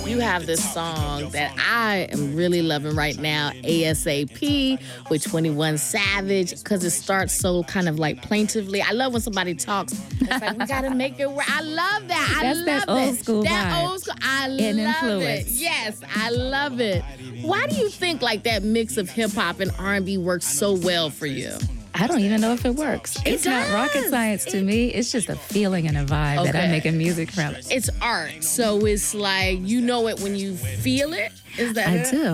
you have this song that I am really loving right now, ASAP with 21 Savage, because it starts so kind of like plaintively. I love when somebody talks. It's like, we got to make it work. I love that. That's that old school vibe. That old school. I love influence. it. Yes, I love it. Why do you think like that mix of hip hop and R&B works so well for you? I don't even know if it works. It's not rocket science to me. It's just a feeling and a vibe that I'm making music from. It's art. So it's like, you know it when you feel it. Is that I it? do.